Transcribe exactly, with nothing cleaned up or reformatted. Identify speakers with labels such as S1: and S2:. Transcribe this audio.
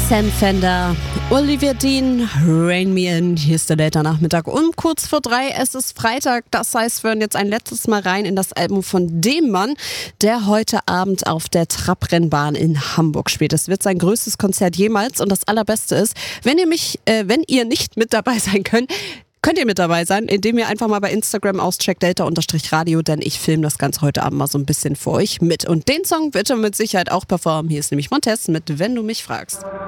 S1: Sam Fender, Olivia Dean, Rain Me In. Hier ist der Data Nachmittag um kurz vor drei. Es ist Freitag, das heißt, wir hören jetzt ein letztes Mal rein in das Album von dem Mann, der heute Abend auf der Trabrennbahn in Hamburg spielt. Es wird sein größtes Konzert jemals und das Allerbeste ist, wenn ihr mich, äh, wenn ihr nicht mit dabei sein könnt, könnt ihr mit dabei sein, indem ihr einfach mal bei Instagram auscheckt delta-radio, denn ich filme das Ganze heute Abend mal so ein bisschen für euch mit. Und den Song wird er mit Sicherheit auch performen. Hier ist nämlich Montez mit Wenn du mich fragst.